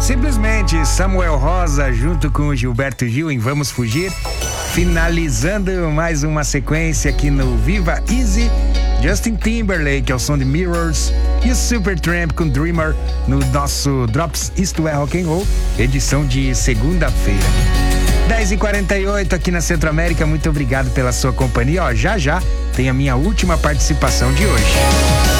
Simplesmente Samuel Rosa junto com o Gilberto Gil em Vamos Fugir, finalizando mais uma sequência aqui no Viva Easy. Justin Timberlake ao som de Mirrors e o Supertramp com Dreamer no nosso Drops Isto é Rock and Roll, edição de segunda-feira. 10h48 aqui na Centro América, muito obrigado pela sua companhia. Já tem a minha última participação de hoje.